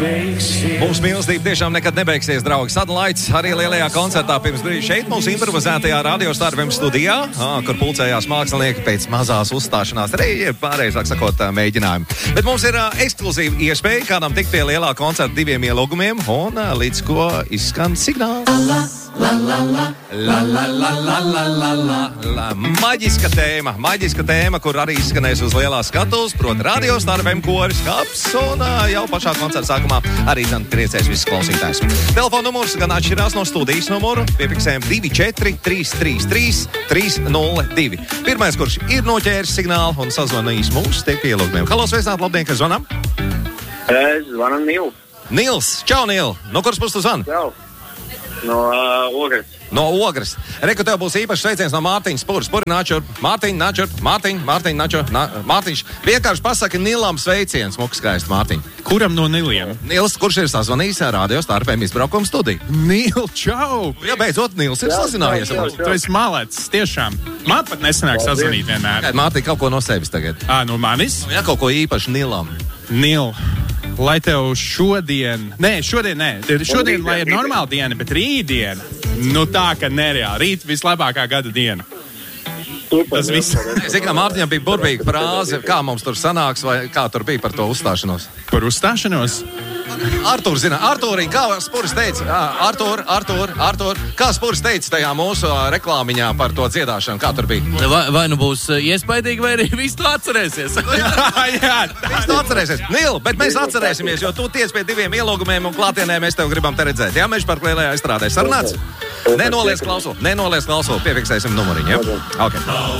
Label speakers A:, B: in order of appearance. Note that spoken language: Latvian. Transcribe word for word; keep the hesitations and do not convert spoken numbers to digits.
A: Mūsu mīlestība tiešām nekad nebeigsies, draugi. Sadlaids arī lielajā koncertā pirms brīža šeit mūsu improvizētajā radiostārbiem studijā, kur pulcējās mākslinieki pēc mazās uzstāšanās, arī pārējāk sakot mēģinājumu. Bet mums ir uh, ekskluzīva iespēja kādam tikt pie lielā koncerta diviem ielūgumiem, un uh, līdz ko izskan signāls. La la la la la la la la la la la maģiska tēma, maģiska tēma, kur arī izskanēs uz lielās skatuves, proti radiostārbiem koris kaps, un uh, jau pašā koncerta sākumā arī gan priecēs visus klausītājs. Telefona numurs gan atšķirās no studijas numuru, piefiksējam divi četri trīs trīs trīs trīs nulle divi. Pirmais, kurš ir noķēris signālu un sazvanījis mūs, tiek pie ielūgumiem. Halo, sveicināti, labdien, kas zvanam?
B: Es zvanam Nils.
A: Nils, čau Nil, no kuras puses tu zvani?
B: Čau. No uh, Ogres.
A: No Ogres. Reku, tev būs īpašs sveiciens no Mārtiņa Spuri. Spuri, nāčur, Mārtiņ, nāčur, Mārtiņ, Mārtiņ, nāčur, nā, Mārtiņš. Vienkārši pasaka Nilam sveiciens, muka skaisti, Mārtiņ.
C: Kuram no Niliem?
A: Nils, kurš ir sazvanījis ar radiostārbiem izbraukuma studiju?
C: Nil, čau!
A: Jā, beidzot, Nils ir sazinājies.
B: čau, čau.
C: Tu esi malēts, tiešām. Man pat nesanāk sazvanīt vienmēr.
A: Mārtiņ, kaut ko no sevis tagad.
C: Ā, no manis?
A: Jā, kaut ko īpaši Nilam.
C: Nil, lai tev šodien... Nē, šodien nē. Šodien, lai ir normāla diena, bet rītdiena, nu tā, ka nereāli. Rīt vislabākā gada diena.
B: Super,
C: Tas viss.
A: Es zinu, ka Mārtiņam bija burvīga frāze, kā mums tur sanāks, vai kā tur bija par to uzstāšanos.
C: Par uzstāšanos?
A: Artūr, zina, Artūriņ, kā Spuris teica, Artūr, Artūr, Artūr, kā Spuris teica tajā mūsu reklāmiņā par to dziedāšanu, kā tur bija?
D: Vai, vai nu būs iespaidīgi, vai arī viss to atcerēsies?
C: Jā,
A: Viss to atcerēsies. Nil, bet mēs atcerēsimies, jo tu tiec pie diviem ielūgumiem un klātienē mēs tev gribam te redzēt. Jā, mēs par lielajā izstrādē sarunāts. Nenoliec klauso, nenoliec klauso, piefiksēsim numuriņu, ja? Okay.